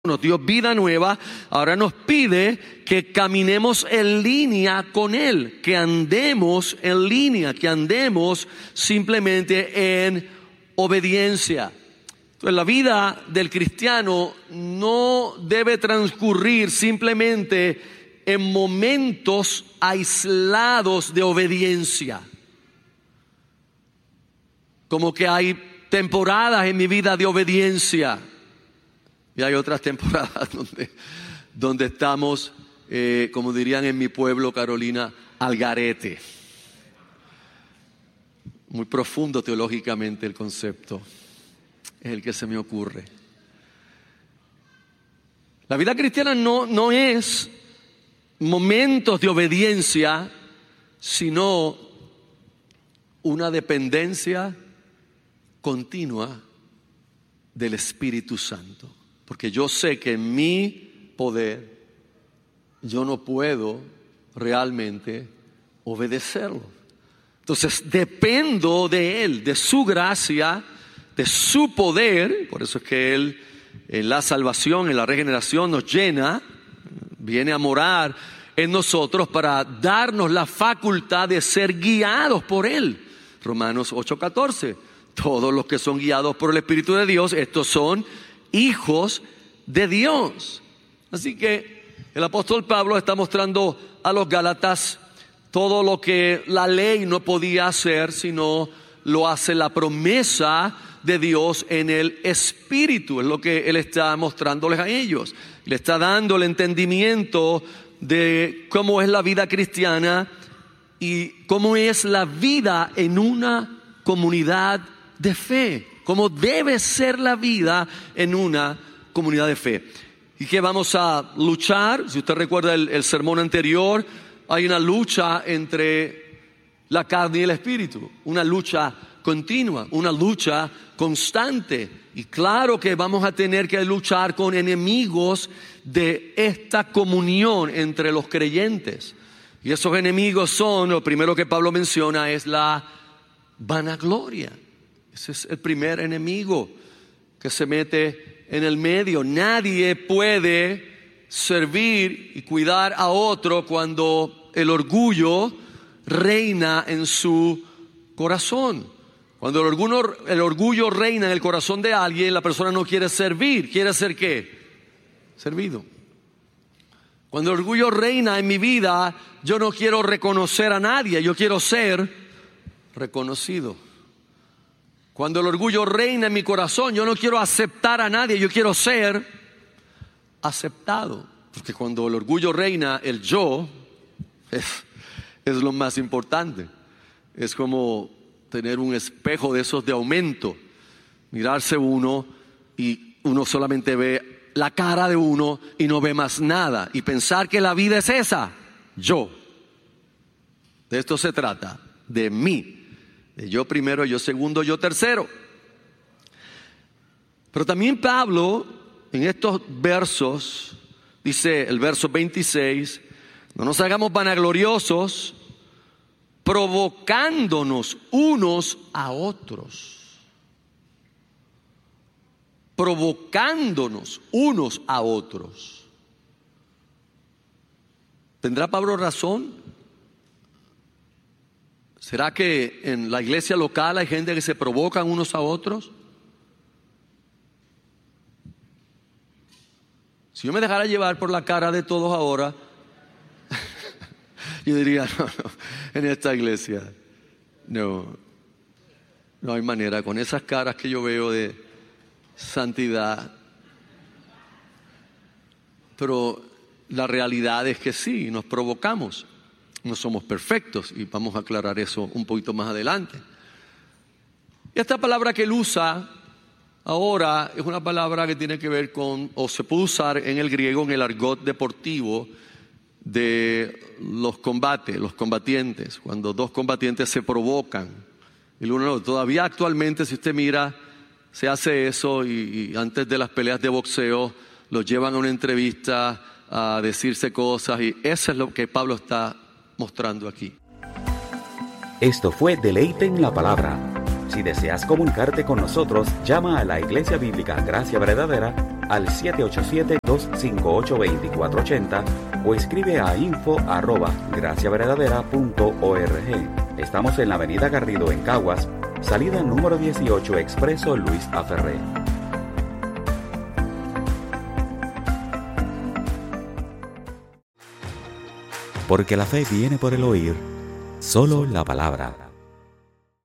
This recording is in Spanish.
nos dio vida nueva, ahora nos pide que caminemos en línea con Él, que andemos en línea, que andemos simplemente en obediencia. Entonces, la vida del cristiano no debe transcurrir simplemente en momentos aislados de obediencia. Como que hay temporadas en mi vida de obediencia. Y hay otras temporadas donde estamos, como dirían en mi pueblo, Carolina, al garete. Muy profundo teológicamente el concepto. Es el que se me ocurre. La vida cristiana no es momentos de obediencia, sino una dependencia continua del Espíritu Santo. Porque yo sé que en mi poder yo no puedo realmente obedecerlo. Entonces dependo de Él, de su gracia, de su poder. Por eso es que Él en la salvación, en la regeneración nos llena, viene a morar en nosotros para darnos la facultad de ser guiados por Él. Romanos 8:14. Todos los que son guiados por el Espíritu de Dios, estos son hijos de Dios. Así que el apóstol Pablo está mostrando a los Gálatas todo lo que la ley no podía hacer, sino lo hace la promesa de Dios en el Espíritu. Es lo que Él está mostrándoles a ellos. Le está dando el entendimiento de cómo es la vida cristiana y cómo es la vida en una comunidad de fe. Cómo debe ser la vida en una comunidad de fe. Y que vamos a luchar. Si usted recuerda el sermón anterior, hay una lucha entre la carne y el espíritu. Una lucha continua, una lucha constante. Y claro que vamos a tener que luchar con enemigos de esta comunión entre los creyentes. Y esos enemigos son, lo primero que Pablo menciona es la vanagloria. Ese es el primer enemigo que se mete en el medio. Nadie puede servir y cuidar a otro cuando el orgullo reina en su corazón. Cuando el orgullo reina en el corazón de alguien, la persona no quiere servir. ¿Quiere ser qué? Servido. Cuando el orgullo reina en mi vida, yo no quiero reconocer a nadie, yo quiero ser reconocido. Cuando el orgullo reina en mi corazón, yo no quiero aceptar a nadie, yo quiero ser aceptado. Porque cuando el orgullo reina, el yo es lo más importante. Es como tener un espejo de esos de aumento. Mirarse uno y uno solamente ve la cara de uno y no ve más nada. Y pensar que la vida es esa, yo. De esto se trata, de mí. Yo primero, yo segundo, yo tercero. Pero también Pablo, en estos versos, dice el verso 26, no nos hagamos vanagloriosos, provocándonos unos a otros. Provocándonos unos a otros. ¿Tendrá Pablo razón? ¿Será que en la iglesia local hay gente que se provocan unos a otros? Si yo me dejara llevar por la cara de todos ahora, yo diría, no, en esta iglesia, no hay manera. Con esas caras que yo veo de santidad. Pero la realidad es que sí, nos provocamos. No somos perfectos y vamos a aclarar eso un poquito más adelante. Y esta palabra que él usa ahora es una palabra que tiene que ver con, o se puede usar en el griego, en el argot deportivo de los combates, los combatientes, cuando dos combatientes se provocan. El uno, todavía actualmente, si usted mira, se hace eso y antes de las peleas de boxeo los llevan a una entrevista a decirse cosas y eso es lo que Pablo está mostrando aquí. Esto fue Deleite en la Palabra. Si deseas comunicarte con nosotros, llama a la Iglesia Bíblica Gracia Verdadera al 787-258-2480 o escribe a info@graciaverdadera.org. Estamos en la Avenida Garrido en Caguas, salida número 18, Expreso Luis Aferré. Porque la fe viene por el oír, solo la palabra.